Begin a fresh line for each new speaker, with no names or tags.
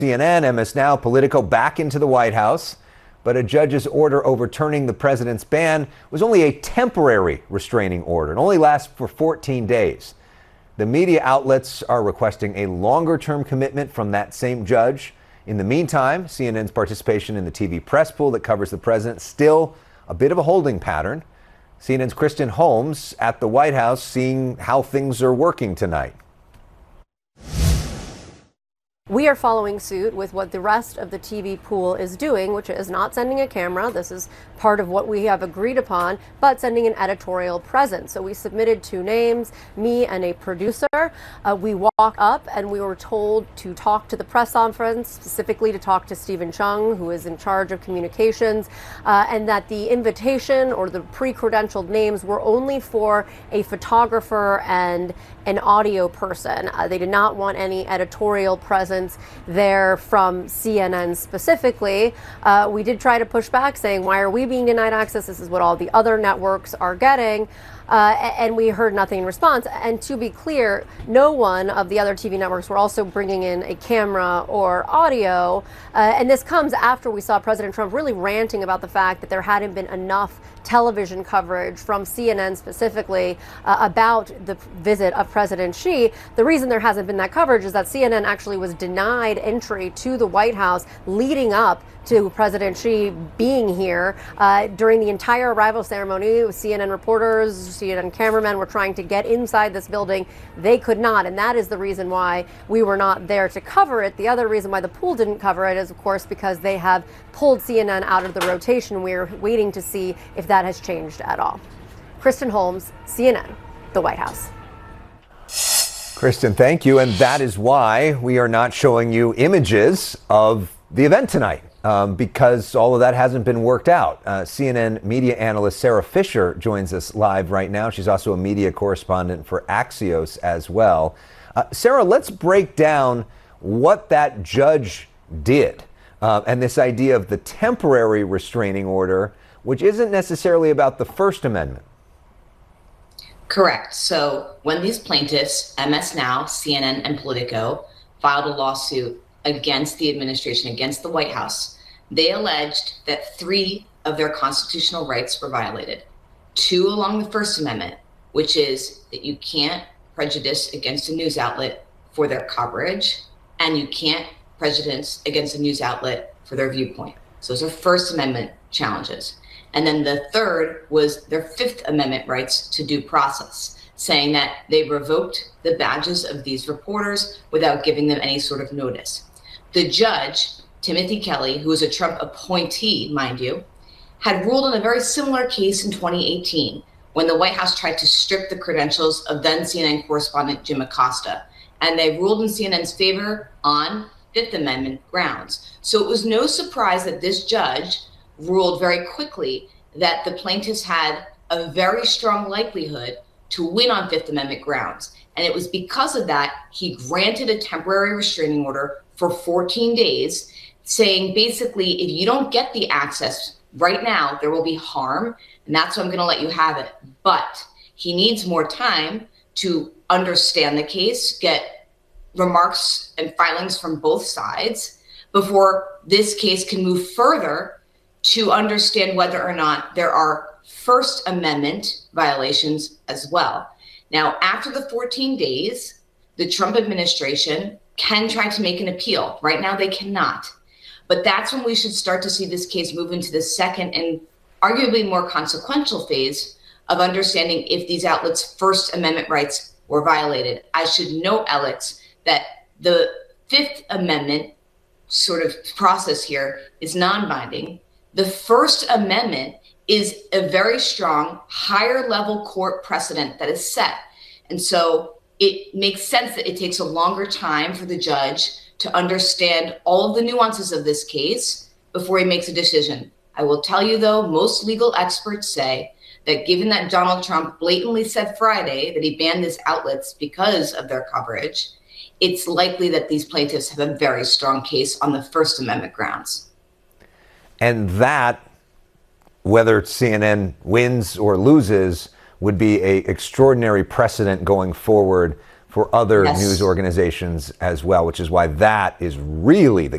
CNN, MS Now, Politico back into the White House. But a judge's order overturning the president's ban was only a temporary restraining order. It only lasts for 14 days. The media outlets are requesting a longer-term commitment from that same judge. In the meantime, CNN's participation in the TV press pool that covers the president still a bit of a holding pattern. CNN's Kristen Holmes at the White House seeing how things are working tonight.
We are following suit with what the rest of the TV pool is doing, which is not sending a camera. This is part of what we have agreed upon, but sending an editorial presence. So we submitted 2 names, me and a producer. We walked up and we were told to talk to the press conference, specifically to talk to Stephen Chung, who is in charge of communications, and that the invitation or the pre-credentialed names were only for a photographer and an audio person. They did not want any editorial presence there from CNN specifically. We did try to push back, saying, why are we being denied access? This is what all the other networks are getting. And we heard nothing in response. And to be clear, no one of the other TV networks were also bringing in a camera or audio. And this comes after we saw President Trump really ranting about the fact that there hadn't been enough television coverage from CNN specifically about the visit of President Xi. The reason there hasn't been that coverage is that CNN actually was denied entry to the White House leading up to President Xi being here. During the entire arrival ceremony, CNN reporters, CNN cameramen were trying to get inside this building. They could not, and that is the reason why we were not there to cover it. The other reason why the pool didn't cover it is, of course, because they have pulled CNN out of the rotation. We're waiting to see if that has changed at all. Kristen Holmes, CNN, the White House.
Kristen, thank you. And that is why we are not showing you images of the event tonight. Because all of that hasn't been worked out. CNN media analyst Sarah Fisher joins us live right now. She's also a media correspondent for Axios as well. Sarah, let's break down what that judge did and this idea of the temporary restraining order, which isn't necessarily about the First Amendment.
Correct. So when these plaintiffs, MS Now, CNN, and Politico, filed a lawsuit against the administration, against the White House, they alleged that 3 of their constitutional rights were violated. 2 along the First Amendment, which is that you can't prejudice against a news outlet for their coverage, and you can't prejudice against a news outlet for their viewpoint. So those are First Amendment challenges. And then the third was their Fifth Amendment rights to due process, saying that they revoked the badges of these reporters without giving them any sort of notice. The judge, Timothy Kelly, who is a Trump appointee, mind you, had ruled on a very similar case in 2018 when the White House tried to strip the credentials of then CNN correspondent Jim Acosta. And they ruled in CNN's favor on Fifth Amendment grounds. So it was no surprise that this judge ruled very quickly that the plaintiffs had a very strong likelihood to win on Fifth Amendment grounds. And it was because of that, he granted a temporary restraining order for 14 days, saying basically, if you don't get the access right now, there will be harm, and that's why I'm going to let you have it. But he needs more time to understand the case, get remarks and filings from both sides before this case can move further to understand whether or not there are First Amendment violations as well. Now, after the 14 days, the Trump administration can try to make an appeal. Right now, they cannot. But that's when we should start to see this case move into the second and arguably more consequential phase of understanding if these outlets' First Amendment rights were violated. I should note, Alex, that the Fifth Amendment sort of process here is non-binding. The First Amendment is a very strong, higher level court precedent that is set. And so it makes sense that it takes a longer time for the judge to understand all of the nuances of this case before he makes a decision. I will tell you, though, most legal experts say that given that Donald Trump blatantly said Friday that he banned these outlets because of their coverage, it's likely that these plaintiffs have a very strong case on the First Amendment grounds.
And that, whether CNN wins or loses, would be an extraordinary precedent going forward for other
Yes.
news organizations as well, which is why that is really the